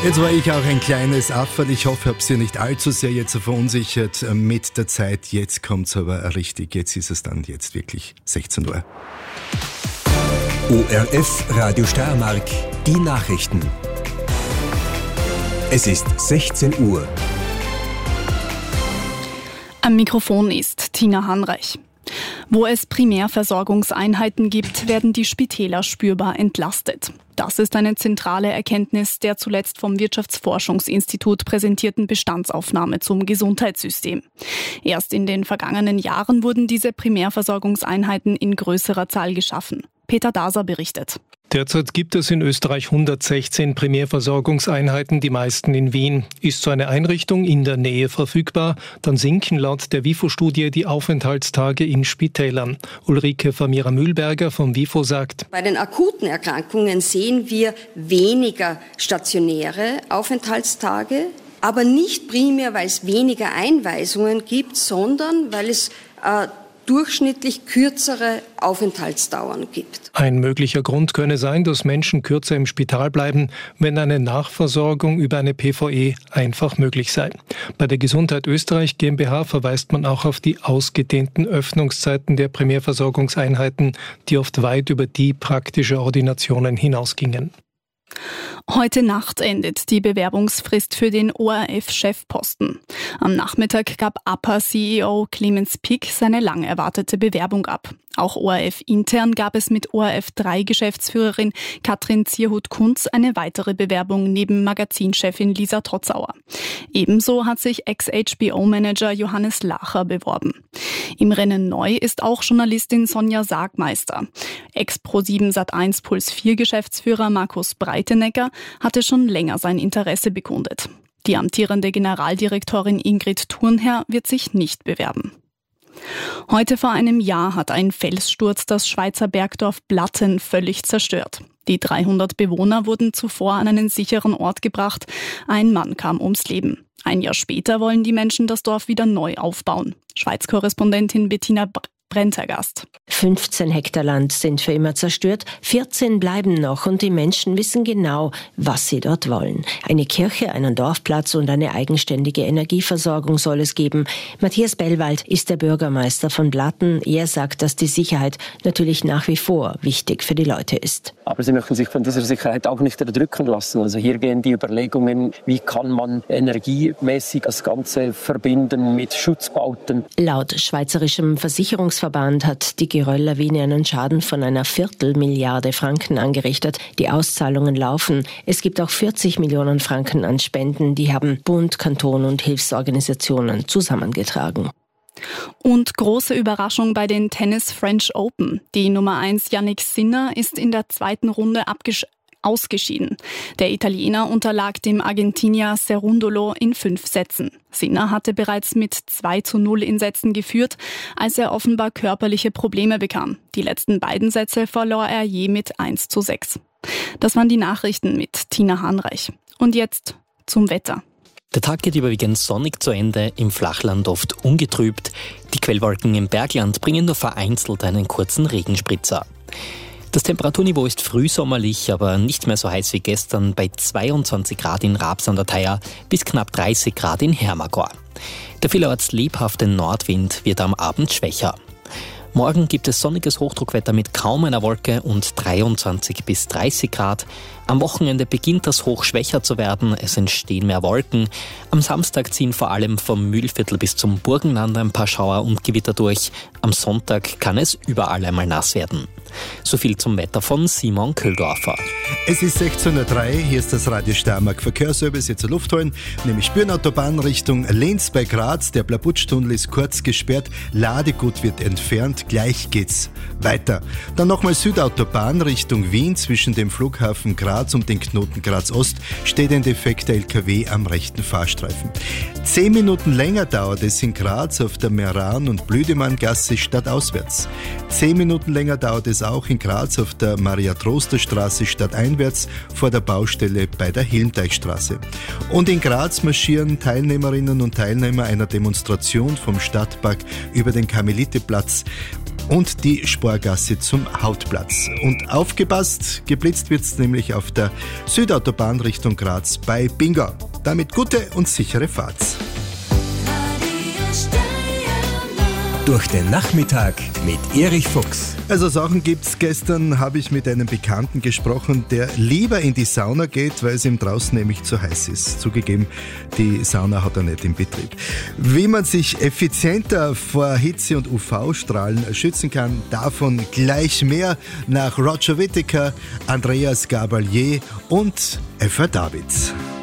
Jetzt war ich auch ein kleines Afferl. Ich hoffe, ich habe Sie nicht allzu sehr jetzt verunsichert mit der Zeit. Jetzt kommt es aber richtig. Jetzt ist es dann jetzt wirklich 16 Uhr. ORF Radio Steiermark, die Nachrichten. Es ist 16 Uhr. Am Mikrofon ist Tina Hanreich. Wo es Primärversorgungseinheiten gibt, werden die Spitäler spürbar entlastet. Das ist eine zentrale Erkenntnis der zuletzt vom Wirtschaftsforschungsinstitut präsentierten Bestandsaufnahme zum Gesundheitssystem. Erst in den vergangenen Jahren wurden diese Primärversorgungseinheiten in größerer Zahl geschaffen. Peter Daser berichtet. Derzeit gibt es in Österreich 116 Primärversorgungseinheiten, die meisten in Wien. Ist so eine Einrichtung in der Nähe verfügbar, dann sinken laut der WIFO-Studie die Aufenthaltstage in Spitälern. Ulrike Famira-Mühlberger vom WIFO sagt: Bei den akuten Erkrankungen sehen wir weniger stationäre Aufenthaltstage, aber nicht primär, weil es weniger Einweisungen gibt, sondern weil es durchschnittlich kürzere Aufenthaltsdauern gibt. Ein möglicher Grund könne sein, dass Menschen kürzer im Spital bleiben, wenn eine Nachversorgung über eine PVE einfach möglich sei. Bei der Gesundheit Österreich GmbH verweist man auch auf die ausgedehnten Öffnungszeiten der Primärversorgungseinheiten, die oft weit über die praktische Ordinationen hinausgingen. Heute Nacht endet die Bewerbungsfrist für den ORF-Chefposten. Am Nachmittag gab APA-CEO Clemens Pick seine lang erwartete Bewerbung ab. Auch ORF-intern gab es mit ORF3-Geschäftsführerin Katrin Zierhut-Kunz eine weitere Bewerbung neben Magazinchefin Lisa Trotzauer. Ebenso hat sich Ex-HBO-Manager Johannes Lacher beworben. Im Rennen neu ist auch Journalistin Sonja Sargmeister. Ex-Pro7 Sat1 Puls 4 Geschäftsführer Markus Breitenegger hatte schon länger sein Interesse bekundet. Die amtierende Generaldirektorin Ingrid Thurnherr wird sich nicht bewerben. Heute vor einem Jahr hat ein Felssturz das Schweizer Bergdorf Blatten völlig zerstört. Die 300 Bewohner wurden zuvor an einen sicheren Ort gebracht. Ein Mann kam ums Leben. Ein Jahr später wollen die Menschen das Dorf wieder neu aufbauen. Schweiz-Korrespondentin Bettina Brentergast. 15 Hektar Land sind für immer zerstört, 14 bleiben noch und die Menschen wissen genau, was sie dort wollen. Eine Kirche, einen Dorfplatz und eine eigenständige Energieversorgung soll es geben. Matthias Bellwald ist der Bürgermeister von Blatten. Er sagt, dass die Sicherheit natürlich nach wie vor wichtig für die Leute ist. Aber sie möchten sich von dieser Sicherheit auch nicht erdrücken lassen. Also hier gehen die Überlegungen, wie kann man energiemäßig das Ganze verbinden mit Schutzbauten. Laut Schweizerischem Versicherungsverband hat die Geröll-Lawine einen Schaden von einer 250 Franken angerichtet. Die Auszahlungen laufen. Es gibt auch 40 Millionen Franken an Spenden. Die haben Bund, Kanton und Hilfsorganisationen zusammengetragen. Und große Überraschung bei den Tennis French Open. Die Nummer 1 Jannik Sinner ist in der zweiten Runde ausgeschieden. Der Italiener unterlag dem Argentinier Cerundolo in 5 Sätzen. Sinner hatte bereits mit 2:0 in Sätzen geführt, als er offenbar körperliche Probleme bekam. Die letzten beiden Sätze verlor er je mit 1:6. Das waren die Nachrichten mit Tina Hanreich. Und jetzt zum Wetter. Der Tag geht überwiegend sonnig zu Ende, im Flachland oft ungetrübt. Die Quellwolken im Bergland bringen nur vereinzelt einen kurzen Regenspritzer. Das Temperaturniveau ist frühsommerlich, aber nicht mehr so heiß wie gestern, bei 22 Grad in Raps an der Thaya bis knapp 30 Grad in Hermagor. Der vielerorts lebhafte Nordwind wird am Abend schwächer. Morgen gibt es sonniges Hochdruckwetter mit kaum einer Wolke und 23 bis 30 Grad. Am Wochenende beginnt das Hoch schwächer zu werden, es entstehen mehr Wolken. Am Samstag ziehen vor allem vom Mühlviertel bis zum Burgenland ein paar Schauer und Gewitter durch. Am Sonntag kann es überall einmal nass werden. So viel zum Wetter von Simon Köldorfer. Es ist 16:03 Uhr, hier ist das Radio Steiermark Verkehrsservice, jetzt zur Luftholen, nämlich Spürnautobahn Richtung Lenz bei Graz. Der Blabutschtunnel ist kurz gesperrt, Ladegut wird entfernt, gleich geht's weiter. Dann nochmal Südautobahn Richtung Wien zwischen dem Flughafen Graz und den Knoten Graz-Ost steht ein defekter LKW am rechten Fahrstreifen. 10 Minuten länger dauert es in Graz auf der Meran- und Blüdemanngasse stadtauswärts. 10 Minuten länger dauert es auch in Graz auf der Maria-Troster-Straße stadteinwärts vor der Baustelle bei der Hilmteichstraße. Und in Graz marschieren Teilnehmerinnen und Teilnehmer einer Demonstration vom Stadtpark über den Karmeliteplatz. und die Sporgasse zum Hautplatz. Und aufgepasst, geblitzt wird's nämlich auf der Südautobahn Richtung Graz bei Binga. Damit gute und sichere Fahrt. Durch den Nachmittag mit Erich Fuchs. Also Sachen gibt's. Gestern habe ich mit einem Bekannten gesprochen, der lieber in die Sauna geht, weil es ihm draußen nämlich zu heiß ist. Zugegeben, die Sauna hat er nicht in Betrieb. Wie man sich effizienter vor Hitze und UV-Strahlen schützen kann, davon gleich mehr nach Roger Whittaker, Andreas Gabalier und Eva Davids.